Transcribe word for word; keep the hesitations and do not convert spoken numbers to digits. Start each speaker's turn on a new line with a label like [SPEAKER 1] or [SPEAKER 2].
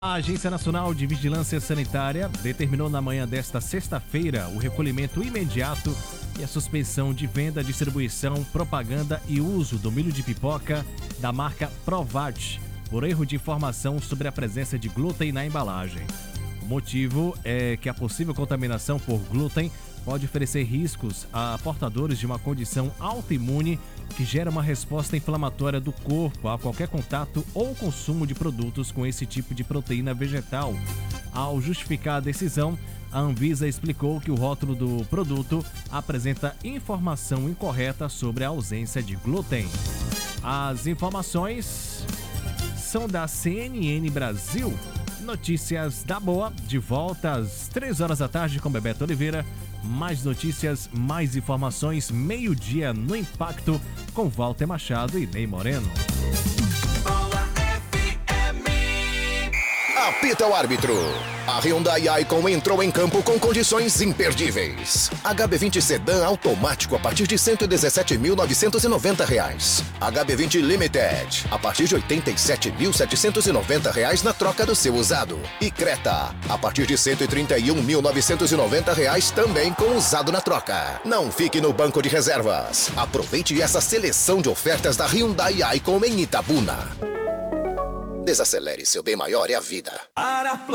[SPEAKER 1] A Agência Nacional de Vigilância Sanitária determinou na manhã desta sexta-feira o recolhimento imediato e a suspensão de venda, distribuição, propaganda e uso do milho de pipoca da marca Provat, por erro de informação sobre a presença de glúten na embalagem. O motivo é que a possível contaminação por glúten pode oferecer riscos a portadores de uma condição autoimune que gera uma resposta inflamatória do corpo a qualquer contato ou consumo de produtos com esse tipo de proteína vegetal. Ao justificar a decisão, a Anvisa explicou que o rótulo do produto apresenta informação incorreta sobre a ausência de glúten. As informações são da C N N Brasil. Notícias da Boa, de volta às três horas da tarde com Bebeto Oliveira. Mais notícias, mais informações, meio-dia no Impacto, com Walter Machado e Ney Moreno.
[SPEAKER 2] Boa F M.
[SPEAKER 3] Apita o árbitro. A Hyundai Icon entrou em campo com condições imperdíveis. H B vinte Sedan automático a partir de cento e dezessete mil novecentos e noventa reais. H B vinte Limited a partir de oitenta e sete mil setecentos e noventa reais na troca do seu usado. E Creta a partir de cento e trinta e um mil novecentos e noventa reais também com usado na troca. Não fique no banco de reservas. Aproveite essa seleção de ofertas da Hyundai Icon em Itabuna. Desacelere, seu bem maior é a vida.